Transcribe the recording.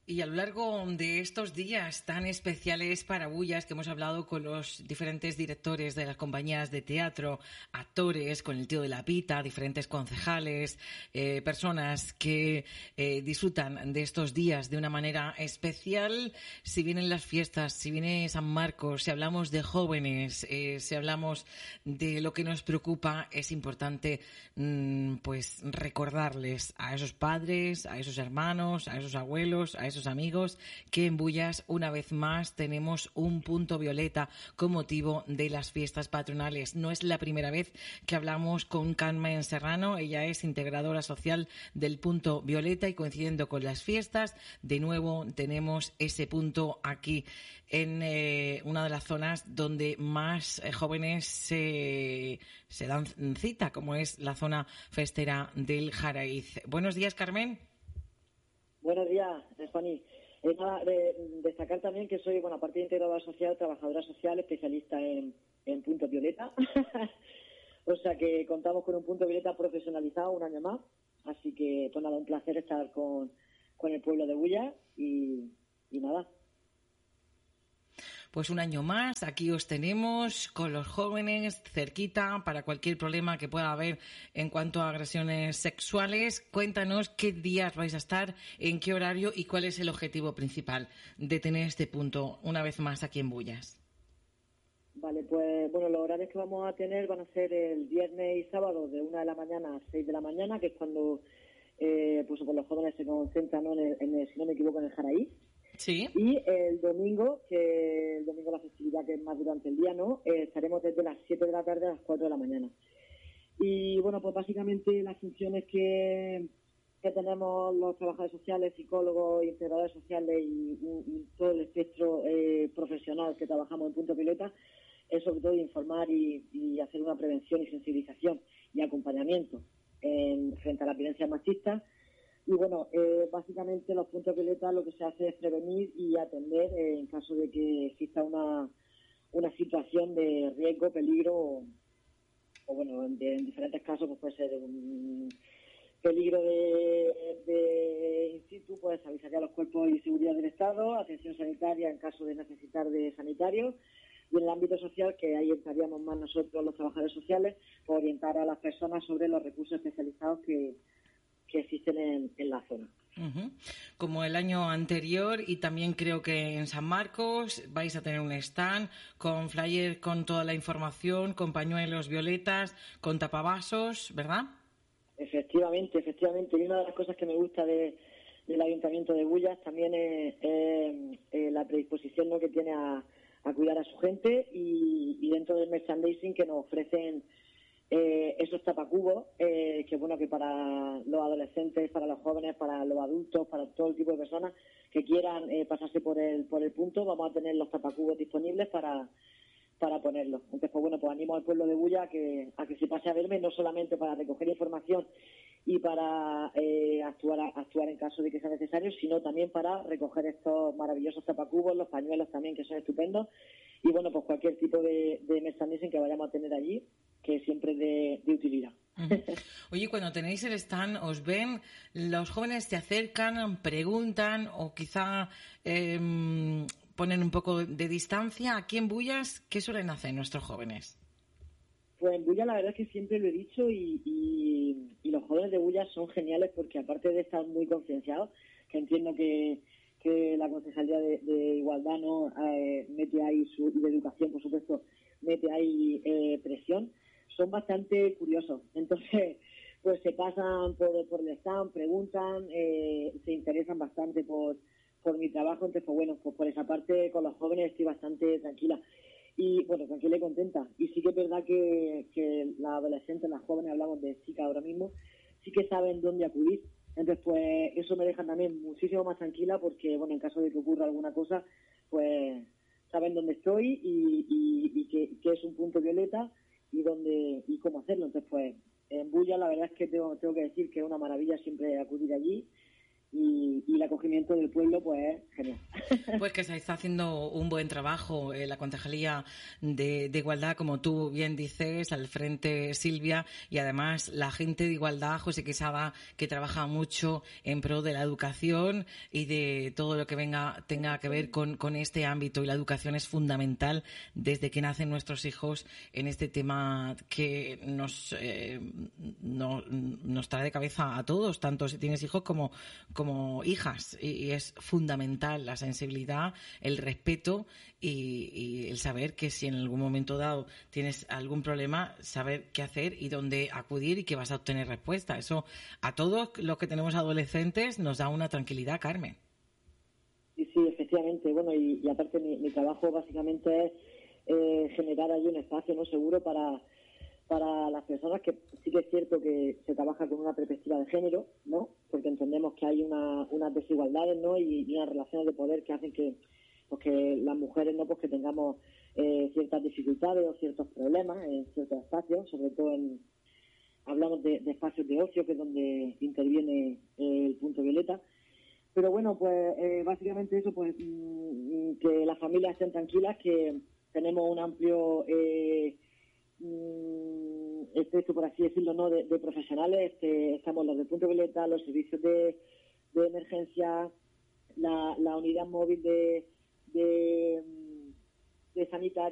Y a lo largo de estos días tan especiales para Bullas, que hemos hablado con los diferentes directores de las compañías de teatro, actores, con el tío de la pita, diferentes concejales, personas que disfrutan de estos días de una manera especial, si vienen las fiestas, si viene San Marcos, si hablamos de jóvenes, si hablamos de lo que nos preocupa, es importante pues recordarles a esos padres, a esos hermanos, a esos abuelos, a esos amigos, que en Bullas una vez más tenemos un punto violeta con motivo de las fiestas patronales. No es la primera vez que hablamos con Carmen Serrano, ella es integradora social del punto violeta y coincidiendo con las fiestas, de nuevo tenemos ese punto aquí en una de las zonas donde más jóvenes se dan cita, como es la zona festera del Jaraiz. Buenos días, Carmen. Buenos días, Fanny. Destacar también que soy, aparte de integradora social, trabajadora social, especialista en punto violeta. O sea que contamos con un punto violeta profesionalizado un año más. Así que, pues nada, un placer estar con el pueblo de Bullas y nada. Pues un año más, aquí os tenemos con los jóvenes cerquita para cualquier problema que pueda haber en cuanto a agresiones sexuales. Cuéntanos qué días vais a estar, en qué horario y cuál es el objetivo principal de tener este punto una vez más aquí en Bullas. Vale, pues los horarios que vamos a tener van a ser el viernes y sábado de 1 de la mañana a 6 de la mañana, que es cuando pues los jóvenes se concentran, ¿no? Si no me equivoco, en el Jaraíz. Sí. Y el domingo la festividad, que es más durante el día, ¿no? Estaremos desde las 7 de la tarde a las 4 de la mañana. Y pues básicamente las funciones que tenemos los trabajadores sociales, psicólogos, integradores sociales y todo el espectro profesional que trabajamos en Punto Violeta es sobre todo informar y hacer una prevención y sensibilización y acompañamiento frente a la violencia machista. Y básicamente los puntos violeta lo que se hace es prevenir y atender en caso de que exista una situación de riesgo, peligro en diferentes casos pues puede ser un peligro de in situ, pues avisaría a los cuerpos y seguridad del Estado, atención sanitaria en caso de necesitar de sanitarios, y en el ámbito social, que ahí estaríamos más nosotros los trabajadores sociales, por orientar a las personas sobre los recursos especializados que existen en la zona. Uh-huh. Como el año anterior, y también creo que en San Marcos vais a tener un stand con flyer con toda la información, con pañuelos violetas, con tapavasos, ¿verdad? Efectivamente. Y una de las cosas que me gusta del Ayuntamiento de Bullas también es la predisposición, ¿no?, que tiene a cuidar a su gente, y dentro del merchandising que nos ofrecen esos tapacubos, que para los adolescentes, para los jóvenes, para los adultos, para todo el tipo de personas que quieran pasarse por el punto, vamos a tener los tapacubos disponibles para ponerlos. Entonces, pues animo al pueblo de Bulla a que se pase a verme, no solamente para recoger información y para actuar en caso de que sea necesario, sino también para recoger estos maravillosos tapacubos, los pañuelos también, que son estupendos, y pues cualquier tipo de merchandising que vayamos a tener allí, que siempre es de utilidad. Uh-huh. Oye, cuando tenéis el stand, ¿os ven? ¿Los jóvenes se acercan, preguntan o quizá ponen un poco de distancia? Aquí en Bullas, ¿qué suelen hacer nuestros jóvenes? Pues en Bullas la verdad es que siempre lo he dicho y los jóvenes de Bullas son geniales, porque aparte de estar muy concienciados, que entiendo que la Concejalía de Igualdad, ¿no?, mete ahí y de Educación, por supuesto, mete ahí presión, son bastante curiosos. Entonces, pues se pasan por el stand, preguntan, se interesan bastante por mi trabajo. Entonces, pues por esa parte con los jóvenes estoy bastante tranquila. Y tranquila y contenta. Y sí que es verdad que las adolescentes, las jóvenes, hablamos de chicas ahora mismo, sí que saben dónde acudir. Entonces, pues eso me deja también muchísimo más tranquila, porque en caso de que ocurra alguna cosa, pues saben dónde estoy y que es un punto violeta y cómo hacerlo. Entonces, pues en Bulla la verdad es que tengo que decir que es una maravilla siempre acudir allí, y el acogimiento del pueblo, pues genial. Pues que se está haciendo un buen trabajo en la Concejalía de Igualdad, como tú bien dices, al frente Silvia, y además la gente de Igualdad, José Quesada, que trabaja mucho en pro de la educación y de todo lo que tenga que ver con este ámbito. Y la educación es fundamental desde que nacen nuestros hijos en este tema que nos trae de cabeza a todos, tanto si tienes hijos como hijas, y es fundamental la sensibilidad, el respeto y el saber que si en algún momento dado tienes algún problema, saber qué hacer y dónde acudir y que vas a obtener respuesta. Eso a todos los que tenemos adolescentes nos da una tranquilidad, Carmen. Sí, efectivamente. Bueno, y aparte mi trabajo básicamente es generar allí un espacio no seguro para las personas, que sí que es cierto que se trabaja con una perspectiva de género, ¿no? Porque entendemos que hay unas desigualdades, ¿no? Y unas relaciones de poder que hacen que las mujeres, ¿no? Pues que tengamos ciertas dificultades o ciertos problemas en ciertos espacios, sobre todo hablamos de espacios de ocio, que es donde interviene el punto violeta. Pero bueno, pues básicamente eso, pues que las familias estén tranquilas, que tenemos un amplio por así decirlo, ¿no? de profesionales. Estamos los de punto violeta, los servicios de emergencia, la unidad móvil de sanitaria.